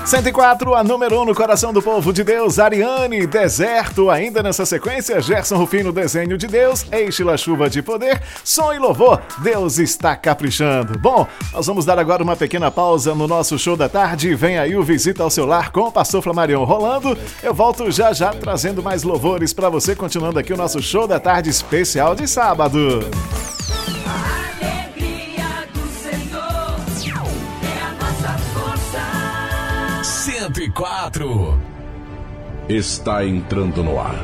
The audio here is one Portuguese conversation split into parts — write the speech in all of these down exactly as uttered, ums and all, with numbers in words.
cento e quatro, a número um no coração do povo de Deus, Ariane, Deserto. Ainda nessa sequência, Gerson Rufino, Desenho de Deus, Eixe-la Chuva de Poder, Som e Louvor, Deus está caprichando. Bom, nós vamos dar agora uma pequena pausa no nosso show da tarde. Vem aí o Visita ao Seu Lar com o pastor Flamarion rolando. Eu volto já já trazendo mais louvores para você, continuando aqui o nosso show da tarde especial de sábado. cento e quatro. Está entrando no ar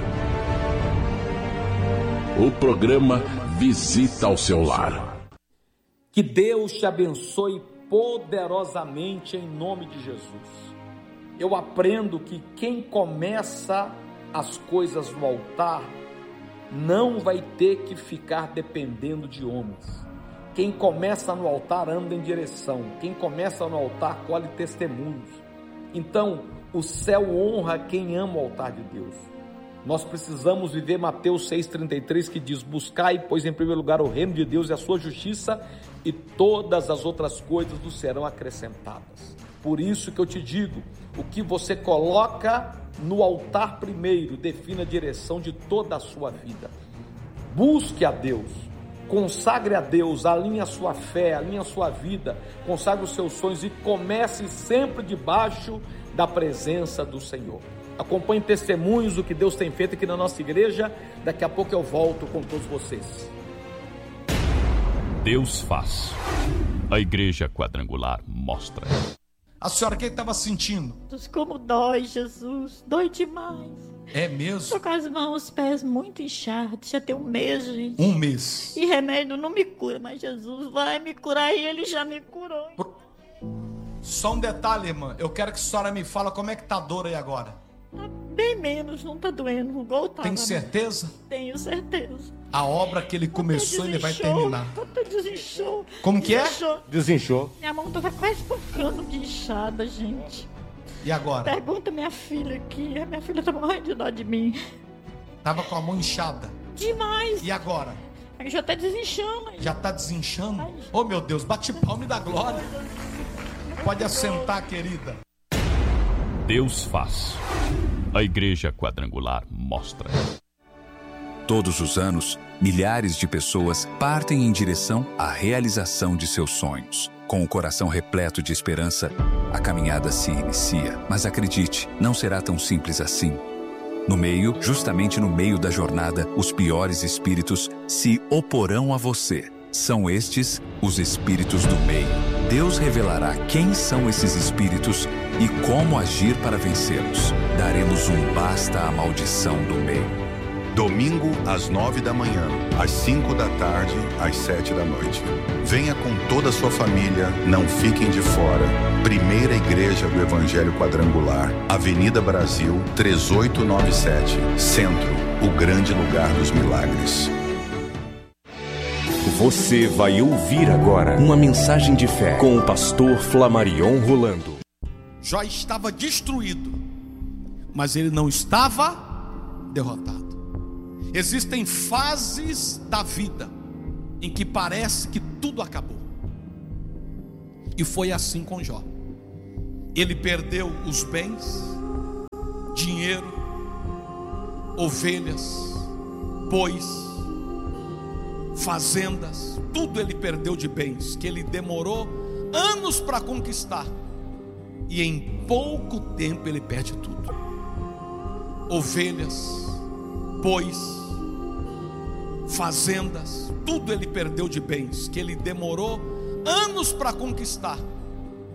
o programa Visita ao Seu Lar. Que Deus te abençoe poderosamente em nome de Jesus. Eu aprendo que quem começa as coisas no altar não vai ter que ficar dependendo de homens. Quem começa no altar anda em direção. Quem começa no altar colhe testemunhos. Então, o céu honra quem ama o altar de Deus. Nós precisamos viver Mateus seis, trinta e três, que diz: buscai, pois, em primeiro lugar o reino de Deus e a sua justiça, e todas as outras coisas nos serão acrescentadas. Por isso que eu te digo, o que você coloca no altar primeiro define a direção de toda a sua vida. Busque a Deus, consagre a Deus, alinhe a sua fé, alinhe a sua vida, consagre os seus sonhos e comece sempre debaixo da presença do Senhor. Acompanhe testemunhos do que Deus tem feito aqui na nossa igreja. Daqui a pouco eu volto com todos vocês. Deus faz. A Igreja Quadrangular mostra. A senhora o que estava sentindo? Como dói, Jesus, dói demais. É mesmo? Tô com as mãos, os pés muito inchados, já tem um mês, gente. Um mês. E remédio não me cura, mas Jesus vai me curar e Ele já me curou. Por... Só um detalhe, irmã, eu quero que a senhora me fale como é que tá a dor aí agora. Tá bem menos, não tá doendo, igual tava. Tem certeza? Tenho certeza. A obra que ele começou, ele vai terminar. Até desinchou. Como que é? Desinchou. Desinchou. Minha mão tava quase focando de inchada, gente. E agora? Pergunta minha filha aqui. A minha filha tá morrendo de dó de mim. Tava com a mão inchada. Demais. E agora? Aí já tá desinchando. Aí. Já tá desinchando? Ai. Oh, meu Deus, bate palma e dá glória. Pode assentar, querida. Deus faz. A Igreja Quadrangular mostra. Todos os anos, milhares de pessoas partem em direção à realização de seus sonhos. Com o coração repleto de esperança, a caminhada se inicia. Mas acredite, não será tão simples assim. No meio, justamente no meio da jornada, os piores espíritos se oporão a você. São estes os espíritos do meio. Deus revelará quem são esses espíritos e como agir para vencê-los. Daremos um basta à maldição do meio. Domingo, às nove da manhã, às cinco da tarde, às sete da noite. Venha com toda a sua família, não fiquem de fora. Primeira Igreja do Evangelho Quadrangular, Avenida Brasil, três oito nove sete, Centro, o grande lugar dos milagres. Você vai ouvir agora uma mensagem de fé com o pastor Flamarion Rolando. Jó estava destruído, mas ele não estava derrotado. Existem fases da vida em que parece que tudo acabou. E foi assim com Jó. Ele perdeu os bens, dinheiro, ovelhas, bois, fazendas, tudo ele perdeu de bens que ele demorou anos para conquistar. E em pouco tempo ele perde tudo. Ovelhas, bois, fazendas, tudo ele perdeu de bens que ele demorou anos para conquistar.